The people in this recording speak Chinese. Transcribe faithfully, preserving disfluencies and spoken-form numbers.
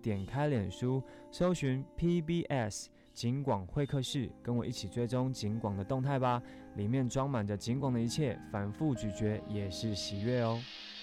点开脸书，搜寻 P B S 警广会客室，跟我一起追踪警广的动态吧。里面装满着警广的一切，反复咀嚼也是喜悦哦。